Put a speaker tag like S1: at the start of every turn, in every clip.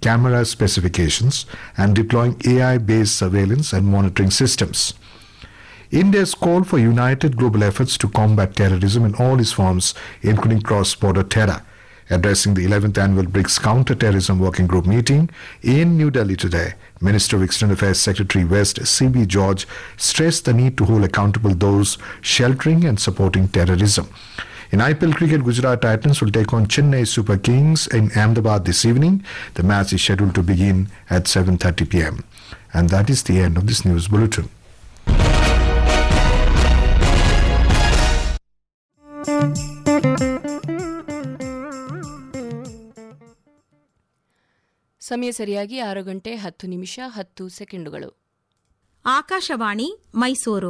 S1: camera specifications and deploying AI-based surveillance and monitoring systems. India's call for united global efforts to combat terrorism in all its forms, including cross-border terror. Addressing the 11th Annual BRICS Counter-Terrorism Working Group meeting in New Delhi today, Minister of External Affairs Secretary West C.B. George stressed the need to hold accountable those sheltering and supporting terrorism. In IPL cricket, Gujarat Titans will take on Chennai Super Kings in Ahmedabad this evening. The match is scheduled to begin at 7:30 p.m. And that is the end of this news bulletin.
S2: ಸಮಯ ಸರಿಯಾಗಿ 6:10
S3: ಆಕಾಶವಾಣಿ ಮೈಸೂರು.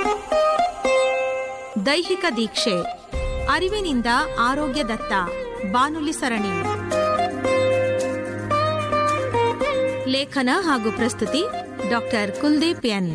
S3: ದೈಹಿಕ ದೀಕ್ಷೆ, ಅರಿವಿನಿಂದ ಆರೋಗ್ಯದತ್ತ ಬಾನುಲಿ ಸರಣಿ. ಲೇಖನ ಹಾಗೂ ಪ್ರಸ್ತುತಿ doctor Kuldeep N.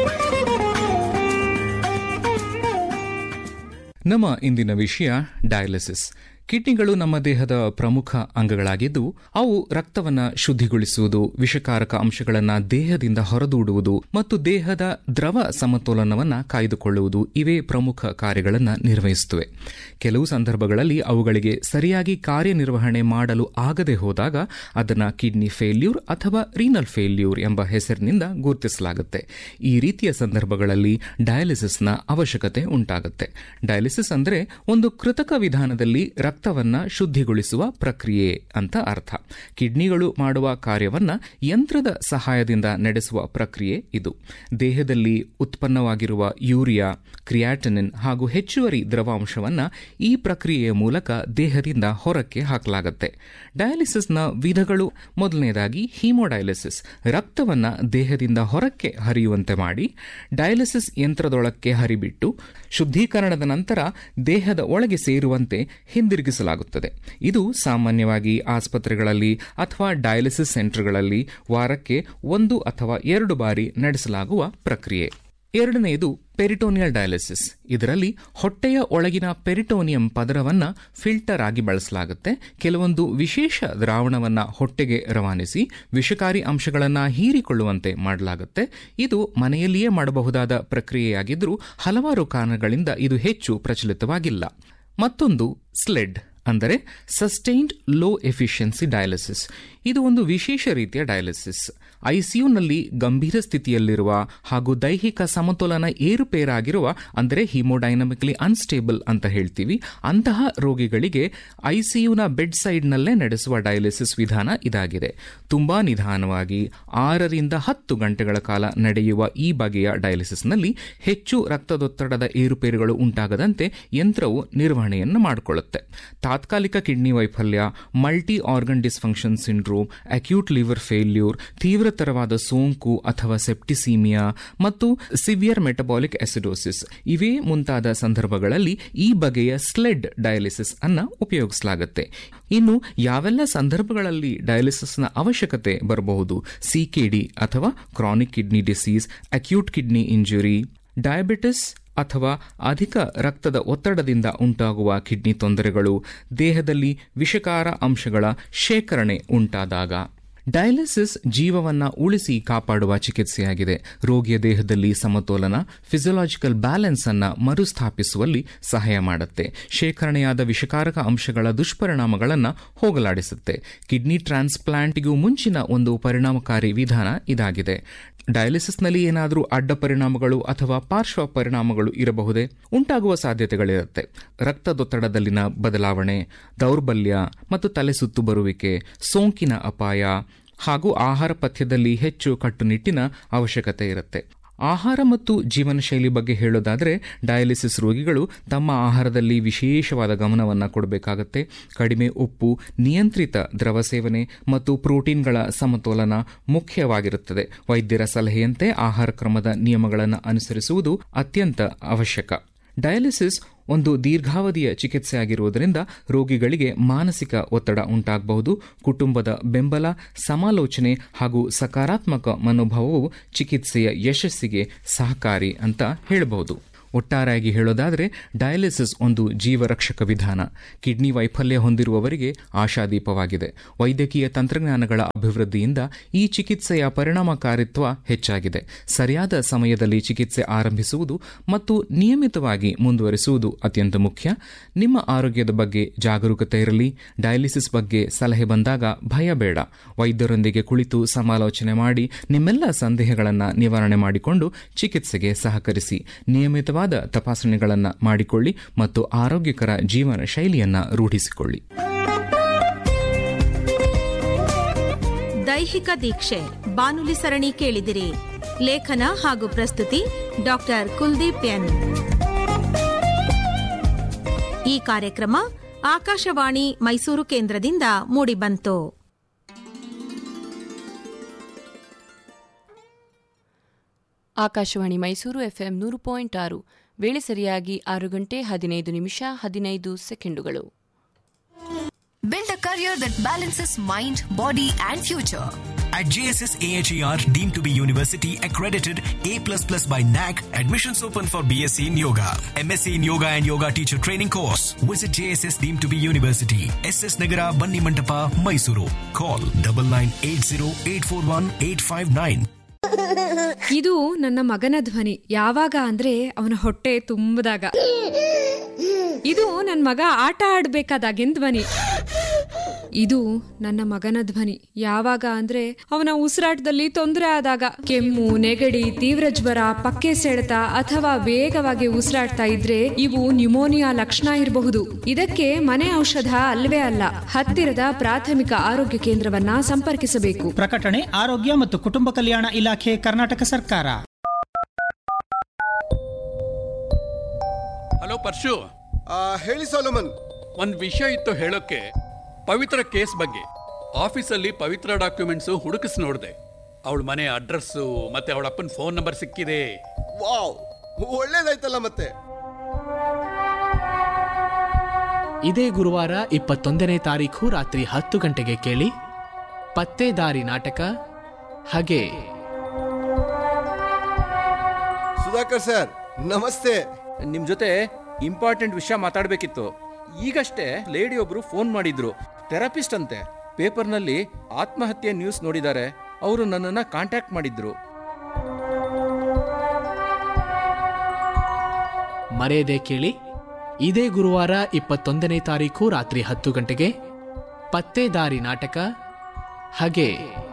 S4: ನಮ್ಮ ಇಂದಿನ ವಿಷಯ ಡಯಾಲಿಸಿಸ್. ಕಿಡ್ನಿಗಳು ನಮ್ಮ ದೇಹದ ಪ್ರಮುಖ ಅಂಗಗಳಾಗಿದ್ದು ಅವು ರಕ್ತವನ್ನು ಶುದ್ಧಿಗೊಳಿಸುವುದು, ವಿಷಕಾರಕ ಅಂಶಗಳನ್ನು ದೇಹದಿಂದ ಹೊರದೂಡುವುದು ಮತ್ತು ದೇಹದ ದ್ರವ ಸಮತೋಲನವನ್ನು ಕಾಯ್ದುಕೊಳ್ಳುವುದು ಇವೇ ಪ್ರಮುಖ ಕಾರ್ಯಗಳನ್ನು ನಿರ್ವಹಿಸುತ್ತವೆ. ಕೆಲವು ಸಂದರ್ಭಗಳಲ್ಲಿ ಅವುಗಳಿಗೆ ಸರಿಯಾಗಿ ಕಾರ್ಯನಿರ್ವಹಣೆ ಮಾಡಲು ಆಗದೆ ಹೋದಾಗ ಅದನ್ನು ಕಿಡ್ನಿ ಫೇಲ್ಯೂರ್ ಅಥವಾ ರೀನಲ್ ಫೇಲ್ಯೂರ್ ಎಂಬ ಹೆಸರಿನಿಂದ ಗುರುತಿಸಲಾಗುತ್ತೆ. ಈ ರೀತಿಯ ಸಂದರ್ಭಗಳಲ್ಲಿ ಡಯಾಲಿಸಿಸ್ನ ಅವಶ್ಯಕತೆ ಉಂಟಾಗುತ್ತೆ. ಡಯಾಲಿಸಿಸ್ ಅಂದರೆ ಒಂದು ಕೃತಕ ವಿಧಾನದಲ್ಲಿ ರಕ್ತವನ್ನ ಶುದ್ಧಿಗೊಳಿಸುವ ಪ್ರಕ್ರಿಯೆ ಅಂತ ಅರ್ಥ. ಕಿಡ್ನಿಗಳು ಮಾಡುವ ಕಾರ್ಯವನ್ನ ಯಂತ್ರದ ಸಹಾಯದಿಂದ ನಡೆಸುವ ಪ್ರಕ್ರಿಯೆ ಇದು. ದೇಹದಲ್ಲಿ ಉತ್ಪನ್ನವಾಗಿರುವ ಯೂರಿಯಾ, ಕ್ರಿಯಾಟಿನಿನ್ ಹಾಗೂ ಹೆಚ್ಚುವರಿ ದ್ರವಾಂಶವನ್ನ ಈ ಪ್ರಕ್ರಿಯೆಯ ಮೂಲಕ ದೇಹದಿಂದ ಹೊರಕ್ಕೆ ಹಾಕಲಾಗುತ್ತೆ. ಡಯಾಲಿಸಿಸ್ನ ವಿಧಗಳು: ಮೊದಲನೇದಾಗಿ ಹೀಮೋಡಯಾಲಿಸಿಸ್, ರಕ್ತವನ್ನ ದೇಹದಿಂದ ಹೊರಕ್ಕೆ ಹರಿಯುವಂತೆ ಮಾಡಿ ಡಯಾಲಿಸಿಸ್ ಯಂತ್ರದೊಳಕ್ಕೆ ಹರಿಬಿಟ್ಟು ಶುದ್ಧೀಕರಣದ ನಂತರ ದೇಹದ ಒಳಗೆ ಸೇರುವಂತೆ ಹಿಂದಿರುಗಿಸಲಾಗುತ್ತದೆ. ಇದು ಸಾಮಾನ್ಯವಾಗಿ ಆಸ್ಪತ್ರೆಗಳಲ್ಲಿ ಅಥವಾ ಡಯಾಲಿಸಿಸ್ ಸೆಂಟರ್ಗಳಲ್ಲಿ ವಾರಕ್ಕೆ 1 ಅಥವಾ 2 ಬಾರಿ ನಡೆಸಲಾಗುವ ಪ್ರಕ್ರಿಯೆ. ಎರಡನೆಯದು ಪೆರಿಟೋನಿಯಲ್ ಡಯಾಲಿಸಿಸ್. ಇದರಲ್ಲಿ ಹೊಟ್ಟೆಯ ಒಳಗಿನ ಪೆರಿಟೋನಿಯಂ ಪದರವನ್ನು ಫಿಲ್ಟರ್ ಆಗಿ ಬಳಸಲಾಗುತ್ತೆ. ಕೆಲವೊಂದು ವಿಶೇಷ ದ್ರಾವಣವನ್ನು ಹೊಟ್ಟೆಗೆ ರವಾನಿಸಿ ವಿಷಕಾರಿ ಅಂಶಗಳನ್ನು ಹೀರಿಕೊಳ್ಳುವಂತೆ ಮಾಡಲಾಗುತ್ತೆ. ಇದು ಮನೆಯಲ್ಲಿಯೇ ಮಾಡಬಹುದಾದ ಪ್ರಕ್ರಿಯೆಯಾಗಿದ್ದರೂ ಹಲವಾರು ಕಾರಣಗಳಿಂದ ಇದು ಹೆಚ್ಚು ಪ್ರಚಲಿತವಾಗಿಲ್ಲ. ಮತ್ತೊಂದು ಸ್ಲೆಡ್ ಅಂದರೆ ಸಸ್ಟೈನ್ಡ್ ಲೋ ಎಫಿಷಿಯನ್ಸಿ ಡಯಾಲಿಸಿಸ್. ಇದು ಒಂದು ವಿಶೇಷ ರೀತಿಯ ಡಯಾಲಿಸಿಸ್. ಐಸಿಯುನಲ್ಲಿ ಗಂಭೀರ ಸ್ಥಿತಿಯಲ್ಲಿರುವ ಹಾಗೂ ದೈಹಿಕ ಸಮತೋಲನ ಏರುಪೇರಾಗಿರುವ, ಅಂದರೆ ಹಿಮೋಡೈನಮಿಕ್ಲಿ ಅನ್ಸ್ಟೇಬಲ್ ಅಂತ ಹೇಳ್ತೀವಿ, ಅಂತಹ ರೋಗಿಗಳಿಗೆ ಐಸಿಯುನ ಬೆಡ್ ಸೈಡ್ನಲ್ಲೇ ನಡೆಸುವ ಡಯಾಲಿಸಿಸ್ ವಿಧಾನ ಇದಾಗಿದೆ. ತುಂಬಾ ನಿಧಾನವಾಗಿ 6ರಿಂದ 10 ಗಂಟೆಗಳ ಕಾಲ ನಡೆಯುವ ಈ ಬಗೆಯ ಡಯಾಲಿಸಿಸ್ನಲ್ಲಿ ಹೆಚ್ಚು ರಕ್ತದೊತ್ತಡದ ಏರುಪೇರುಗಳು ಉಂಟಾಗದಂತೆ ಯಂತ್ರವು ನಿರ್ವಹಣೆಯನ್ನು ಮಾಡಿಕೊಳ್ಳುತ್ತೆ. ತಾತ್ಕಾಲಿಕ ಕಿಡ್ನಿ ವೈಫಲ್ಯ, multi organ dysfunction syndrome, acute liver failure, ತೀವ್ರತರವಾದ ಸೋಂಕು ಅಥವಾ ಸೆಪ್ಟಿಸೀಮಿಯಾ ಮತ್ತು ಸಿವಿಯರ್ ಮೆಟಬಾಲಿಕ್ ಅಸಿಡೋಸಿಸ್ ಇವೇ ಮುಂತಾದ ಸಂದರ್ಭಗಳಲ್ಲಿ ಈ ಬಗೆಯ ಸ್ಲೆಡ್ ಡಯಾಲಿಸಿಸ್ ಅನ್ನು ಉಪಯೋಗಿಸಲಾಗುತ್ತೆ. ಇನ್ನು ಯಾವೆಲ್ಲ ಸಂದರ್ಭಗಳಲ್ಲಿ ಡಯಾಲಿಸಿಸ್ನ ಅವಶ್ಯಕತೆ ಬರಬಹುದು: ಸಿಕೆಡಿ ಅಥವಾ chronic kidney disease, acute kidney injury, diabetes ಅಥವಾ ಅಧಿಕ ರಕ್ತದ ಒತ್ತಡದಿಂದ ಉಂಟಾಗುವ ಕಿಡ್ನಿ ತೊಂದರೆಗಳು, ದೇಹದಲ್ಲಿ ವಿಷಕಾರ ಅಂಶಗಳ ಶೇಖರಣೆ ಉಂಟಾದಾಗ. ಡಯಾಲಿಸಿಸ್ ಜೀವವನ್ನು ಉಳಿಸಿ ಕಾಪಾಡುವ ಚಿಕಿತ್ಸೆಯಾಗಿದೆ. ರೋಗಿಯ ದೇಹದಲ್ಲಿ ಸಮತೋಲನ, ಫಿಸಿಯೋಲಾಜಿಕಲ್ ಬ್ಯಾಲೆನ್ಸ್ ಅನ್ನು ಮರುಸ್ಥಾಪಿಸುವಲ್ಲಿ ಸಹಾಯ ಮಾಡುತ್ತೆ. ಶೇಖರಣೆಯಾದ ವಿಷಕಾರಕ ಅಂಶಗಳ ದುಷ್ಪರಿಣಾಮಗಳನ್ನು ಹೋಗಲಾಡಿಸುತ್ತೆ. ಕಿಡ್ನಿ ಟ್ರಾನ್ಸ್ಪ್ಲಾಂಟ್ಗೂ ಮುಂಚಿನ ಒಂದು ಪರಿಣಾಮಕಾರಿ ವಿಧಾನ ಇದಾಗಿದೆ. ಡಯಾಲಿಸಿಸ್ನಲ್ಲಿ ಏನಾದರೂ ಅಡ್ಡ ಪರಿಣಾಮಗಳು ಅಥವಾ ಪಾರ್ಶ್ವ ಪರಿಣಾಮಗಳು ಇರಬಹುದೇ? ಉಂಟಾಗುವ ಸಾಧ್ಯತೆಗಳಿರುತ್ತೆ. ರಕ್ತದೊತ್ತಡದಲ್ಲಿನ ಬದಲಾವಣೆ, ದೌರ್ಬಲ್ಯ ಮತ್ತು ತಲೆ ಸುತ್ತು ಬರುವಿಕೆ, ಸೋಂಕಿನ ಅಪಾಯ ಹಾಗೂ ಆಹಾರ ಪಥ್ಯದಲ್ಲಿ ಹೆಚ್ಚು ಕಟ್ಟುನಿಟ್ಟಿನ ಅವಶ್ಯಕತೆ ಇರುತ್ತೆ. ಆಹಾರ ಮತ್ತು ಜೀವನ ಶೈಲಿ ಬಗ್ಗೆ ಹೇಳೋದಾದರೆ, ಡಯಾಲಿಸಿಸ್ ರೋಗಿಗಳು ತಮ್ಮ ಆಹಾರದಲ್ಲಿ ವಿಶೇಷವಾದ ಗಮನವನ್ನು ಕೊಡಬೇಕಾಗತ್ತೆ. ಕಡಿಮೆ ಉಪ್ಪು, ನಿಯಂತ್ರಿತ ದ್ರವ ಸೇವನೆ ಮತ್ತು ಪ್ರೋಟೀನ್ಗಳ ಸಮತೋಲನ ಮುಖ್ಯವಾಗಿರುತ್ತದೆ. ವೈದ್ಯರ ಸಲಹೆಯಂತೆ ಆಹಾರ ಕ್ರಮದ ನಿಯಮಗಳನ್ನು ಅನುಸರಿಸುವುದು ಅತ್ಯಂತ ಅವಶ್ಯಕ. ಡಯಾಲಿಸಿಸ್ ಒಂದು ದೀರ್ಘಾವಧಿಯ ಚಿಕಿತ್ಸೆಯಾಗಿರುವುದರಿಂದ ರೋಗಿಗಳಿಗೆ ಮಾನಸಿಕ ಒತ್ತಡ ಉಂಟಾಗಬಹುದು. ಕುಟುಂಬದ ಬೆಂಬಲ, ಸಮಾಲೋಚನೆ ಹಾಗೂ ಸಕಾರಾತ್ಮಕ ಮನೋಭಾವವು ಚಿಕಿತ್ಸೆಯ ಯಶಸ್ಸಿಗೆ ಸಹಕಾರಿ ಅಂತ ಹೇಳಬಹುದು. ಒಟ್ಟಾರೆಯಾಗಿ ಹೇಳೋದಾದರೆ ಡಯಾಲಿಸಿಸ್ ಒಂದು ಜೀವರಕ್ಷಕ ವಿಧಾನ. ಕಿಡ್ನಿ ವೈಫಲ್ಯ ಹೊಂದಿರುವವರಿಗೆ ಆಶಾದೀಪವಾಗಿದೆ. ವೈದ್ಯಕೀಯ ತಂತ್ರಜ್ಞಾನಗಳ ಅಭಿವೃದ್ಧಿಯಿಂದ ಈ ಚಿಕಿತ್ಸೆಯ ಪರಿಣಾಮಕಾರಿತ್ವ ಹೆಚ್ಚಾಗಿದೆ. ಸರಿಯಾದ ಸಮಯದಲ್ಲಿ ಚಿಕಿತ್ಸೆ ಆರಂಭಿಸುವುದು ಮತ್ತು ನಿಯಮಿತವಾಗಿ ಮುಂದುವರಿಸುವುದು ಅತ್ಯಂತ ಮುಖ್ಯ. ನಿಮ್ಮ ಆರೋಗ್ಯದ ಬಗ್ಗೆ ಜಾಗರೂಕತೆ ಇರಲಿ. ಡಯಾಲಿಸಿಸ್ ಬಗ್ಗೆ ಸಲಹೆ ಬಂದಾಗ ಭಯ ಬೇಡ. ವೈದ್ಯರೊಂದಿಗೆ ಕುಳಿತು ಸಮಾಲೋಚನೆ ಮಾಡಿ ನಿಮ್ಮೆಲ್ಲ ಸಂದೇಹಗಳನ್ನು ನಿವಾರಣೆ ಮಾಡಿಕೊಂಡು ಚಿಕಿತ್ಸೆಗೆ ಸಹಕರಿಸಿ. ನಿಯಮಿತವಾದ ತಪಾಸಣೆಗಳನ್ನು ಮಾಡಿಕೊಳ್ಳಿ ಮತ್ತು ಆರೋಗ್ಯಕರ ಜೀವನ ಶೈಲಿಯನ್ನು ರೂಢಿಸಿಕೊಳ್ಳಿ.
S3: ದೈಹಿಕ ದೀಕ್ಷೆ ಬಾನುಲಿ ಸರಣಿ ಕೇಳಿದಿರಿ. ಲೇಖನ ಹಾಗೂ ಪ್ರಸ್ತುತಿ ಡಾಕ್ಟರ್ ಕುಲ್ದೀಪ್ ಎನ್. ಈ ಕಾರ್ಯಕ್ರಮ ಆಕಾಶವಾಣಿ ಮೈಸೂರು ಕೇಂದ್ರದಿಂದ ಮೂಡಿಬಂತು.
S2: ಆಕಾಶವಾಣಿ ಮೈಸೂರು ಎಫ್ಎಂ 100.6. ವೇಳೆ ಸರಿಯಾಗಿ 6:15
S5: Build a career that balances mind, body and future.
S6: At JSS AHER, deemed to be university accredited A++ by NAC, admissions open for BSc in Yoga, MSc in Yoga and Yoga Teacher Training course. Visit JSS deemed to be university, SS Nagara, Banni Mantapa, Mysuru. Call 9980841859.
S7: ಇದು ನನ್ನ ಮಗನ ಧ್ವನಿ. ಯಾವಾಗ ಅಂದ್ರೆ ಅವನ ಹೊಟ್ಟೆ ತುಂಬದಾಗ. ಇದು ನನ್ನ ಮಗ ಆಟ ಆಡ್ಬೇಕಾದಾಗಿನ ಧ್ವನಿ. ಇದು ನನ್ನ ಮಗನ ಧ್ವನಿ ಯಾವಾಗ ಅಂದ್ರೆ ಅವನ ಉಸಿರಾಟದಲ್ಲಿ ತೊಂದರೆ ಆದಾಗ, ಕೆಮ್ಮು, ನೆಗಡಿ, ತೀವ್ರ ಜ್ವರ, ಪಕ್ಕೆ ಸೆಳೆತ ಅಥವಾ ವೇಗವಾಗಿ ಉಸಿರಾಡ್ತಾ ಇದ್ರೆ ಇವು ನ್ಯೂಮೋನಿಯಾ ಲಕ್ಷಣ ಇರಬಹುದು. ಇದಕ್ಕೆ ಮನೆ ಔಷಧ ಅಲ್ವೇ ಅಲ್ಲ. ಹತ್ತಿರದ ಪ್ರಾಥಮಿಕ ಆರೋಗ್ಯ ಕೇಂದ್ರವನ್ನ ಸಂಪರ್ಕಿಸಬೇಕು.
S8: ಪ್ರಕಟಣೆ ಆರೋಗ್ಯ ಮತ್ತು ಕುಟುಂಬ ಕಲ್ಯಾಣ ಇಲಾಖೆ, ಕರ್ನಾಟಕ ಸರ್ಕಾರ.
S9: ಹಲೋ ಪರ್ಶು.
S10: ಹೇಳಿ ಸೋಲಮನ್.
S9: ಒಂದು ವಿಷಯ ಇತ್ತು ಹೇಳೋಕೆ. ಪವಿತ್ರ ಕೇಸ್ ಬಗ್ಗೆ ಆಫೀಸಲ್ಲಿ ಪವಿತ್ರ ಡಾಕ್ಯುಮೆಂಟ್ಸು ಹುಡುಕಿಸಿ ನೋಡಿದೆ. ಅವಳ ಮನೆ ಅಡ್ರೆಸ್ಸು ಮತ್ತೆ ಅವಳ ಅಪ್ಪನ ಫೋನ್ ನಂಬರ್ ಸಿಕ್ಕಿದೆ.
S10: ವಾವ್, ಒಳ್ಳೇದಾಯ್ತಲ್ಲ. ಮತ್ತೆ
S11: ಇದೇ ಗುರುವಾರ 21ನೇ ತಾರೀಖು ರಾತ್ರಿ 10 ಗಂಟೆಗೆ ಕೇಳಿ ಪತ್ತೇದಾರಿ ನಾಟಕ. ಹಾಗೆ
S10: ಸುಧಾಕರ್ ಸರ್ ನಮಸ್ತೆ.
S12: ನಿಮ್ ಜೊತೆ ಇಂಪಾರ್ಟೆಂಟ್ ವಿಷಯ ಮಾತಾಡ್ಬೇಕಿತ್ತು. ಈಗಷ್ಟೇ ಲೇಡಿ ಒಬ್ರು ಫೋನ್ ಮಾಡಿದ್ರು. ಥೆರಪಿಸ್ಟ್ ಅಂತೆ. ಪೇಪರ್ನಲ್ಲಿ ಆತ್ಮಹತ್ಯೆ ನ್ಯೂಸ್ ನೋಡಿದ್ದಾರೆ. ಅವರು ನನ್ನನ್ನು ಕಾಂಟ್ಯಾಕ್ಟ್ ಮಾಡಿದ್ರು.
S11: ಮರೆಯದೆ ಕೇಳಿ ಇದೇ ಗುರುವಾರ 21ನೇ ತಾರೀಖು ರಾತ್ರಿ 10 ಗಂಟೆಗೆ ಪತ್ತೇದಾರಿ ನಾಟಕ. ಹಾಗೆ